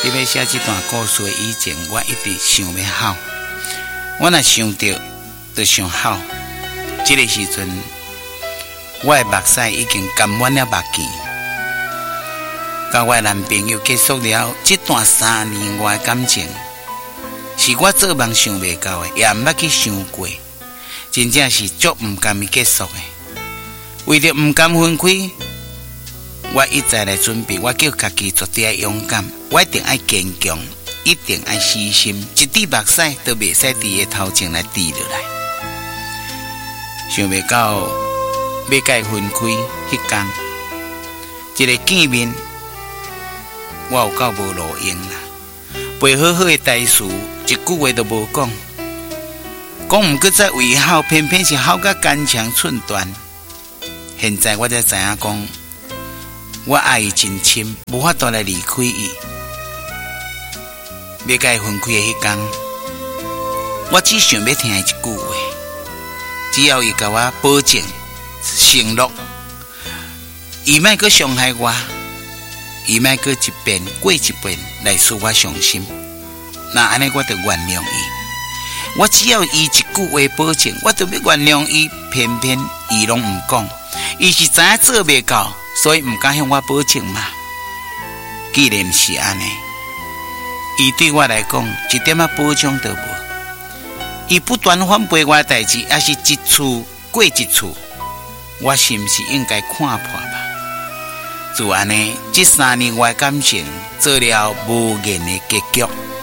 伫要写这段故事以前，我一直想要好。我若想到，就想好。这个时阵，我的目屎已经沾满了目镜。甲我的男朋友结束了这段3年外的感情，是我做梦想袂到的，也毋捌去想过，真正是足毋甘伊结束的。为着毋甘分开，我一再来准备，我叫家己绝对勇敢，我一定爱坚强，一定爱死心，一滴目屎都袂使伫伊头前来滴落来。想袂到要甲伊分开迄天，一个见面，我有够无路用啦。陪好好的代词，一句话都无讲，讲毋过再为好，偏偏是好甲坚强寸断。现在我才知影讲，我爱伊真深，无法度来离开伊。要甲伊分开的迄天，我只想要听伊一句话，只要伊甲我保证承诺，伊莫阁伤害我，伊莫阁一遍过一遍来使我伤心。那安尼我就原谅伊。我只要伊一句话保证，我就要原谅伊。偏偏伊拢毋讲。伊是知影做袂到，所以毋敢向我保证嘛。既然是安尼，伊对我来讲一点仔保障都无。伊不断反背我的代志，也是一次过一次。我是毋是应该看破吧？就安尼，这3年我的感情做了无言的结局。